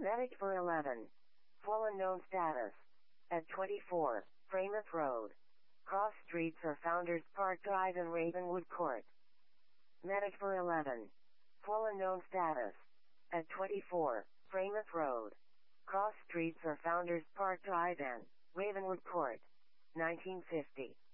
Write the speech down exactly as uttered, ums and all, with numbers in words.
Medic for eleven. Full unknown status. At twenty-four, Fraymoth Road. Cross streets are Founders Park Drive and Ravenwood Court. Medic for eleven. Full unknown status. At twenty-four, Fraymoth Road. Cross streets are Founders Park Drive and Ravenwood Court. nineteen fifty.